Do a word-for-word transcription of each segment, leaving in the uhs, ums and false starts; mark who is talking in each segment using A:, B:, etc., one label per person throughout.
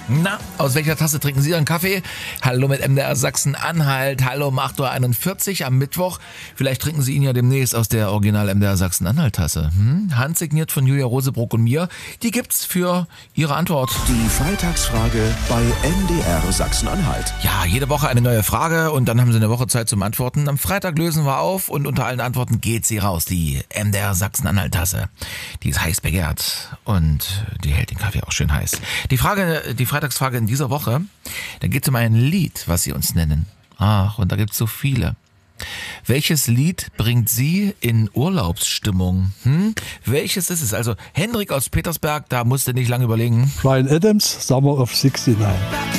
A: Na, aus welcher Tasse trinken Sie Ihren Kaffee? Hallo mit M D R Sachsen-Anhalt. Hallo um acht Uhr einundvierzig am Mittwoch. Vielleicht trinken Sie ihn ja demnächst aus der Original M D R Sachsen-Anhalt-Tasse. Hm? Handsigniert von Julia Rosebrock und mir. Die gibt's für Ihre Antwort.
B: Die Freitagsfrage bei M D R Sachsen-Anhalt.
A: Ja, jede Woche eine neue Frage und dann haben Sie eine Woche Zeit zum Antworten. Am Freitag lösen wir auf und unter allen Antworten geht sie raus. Die M D R Sachsen-Anhalt-Tasse. Die ist heiß begehrt und die hält den Kaffee auch schön heiß. Die Frage, die Freitagsfrage in dieser Woche, da geht es um ein Lied, was Sie uns nennen. Ach, und da gibt es so viele. Welches Lied bringt Sie in Urlaubsstimmung? Hm? Welches ist es? Also Hendrik aus Petersberg, da musste nicht lange überlegen.
C: Bryan Adams, Summer of sixty-nine.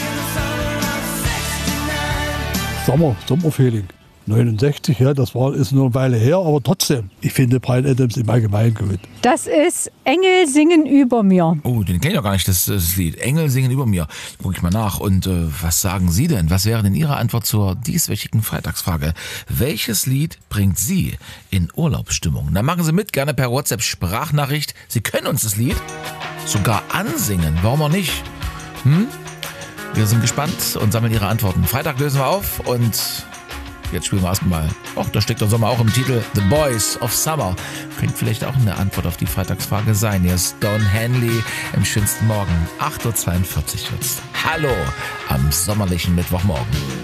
C: Sommer, Sommerfeeling. neunundsechzig, ja, das war, ist nur eine Weile her, aber trotzdem, ich finde Bryan Adams im Allgemeinen gut.
D: Das ist Engel singen über mir.
A: Oh, den kenne ich ja gar nicht, das, das Lied. Engel singen über mir. Guck ich mal nach. Und äh, was sagen Sie denn? Was wäre denn Ihre Antwort zur dieswöchigen Freitagsfrage? Welches Lied bringt Sie in Urlaubsstimmung? Dann machen Sie mit, gerne per WhatsApp-Sprachnachricht. Sie können uns das Lied sogar ansingen. Warum auch nicht? Hm? Wir sind gespannt und sammeln Ihre Antworten. Freitag lösen wir auf und jetzt spielen wir erstmal. Ach, da steckt der Sommer auch im Titel. The Boys of Summer. Könnte vielleicht auch eine Antwort auf die Freitagsfrage sein. Hier ist Don Henley im schönsten Morgen. acht Uhr zweiundvierzig wird's. Hallo am sommerlichen Mittwochmorgen.